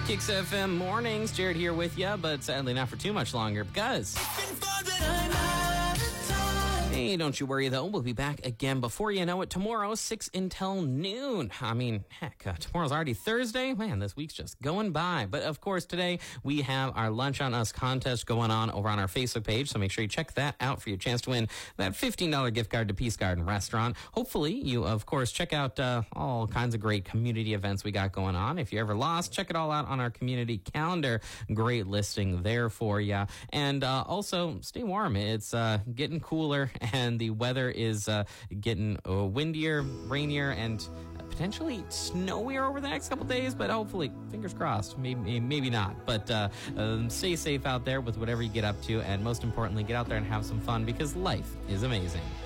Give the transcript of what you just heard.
Kicks FM mornings. Jared here with you, but sadly not for too much longer because... Hey, don't you worry, though. We'll be back again before you know it tomorrow, 6 until noon. I mean, heck, tomorrow's already Thursday. Man, this week's just going by. But, of course, today we have our Lunch on Us contest going on over on our Facebook page, so make sure you check that out for your chance to win that $15 gift card to Peace Garden Restaurant. Hopefully, you, of course, check out all kinds of great community events we got going on. If you're ever lost, check it all out on our community calendar. Great listing there for you. And also, stay warm. It's getting cooler. And the weather is getting windier, rainier, and potentially snowier over the next couple days, but hopefully, fingers crossed, maybe not. But stay safe out there with whatever you get up to, and most importantly, get out there and have some fun because life is amazing.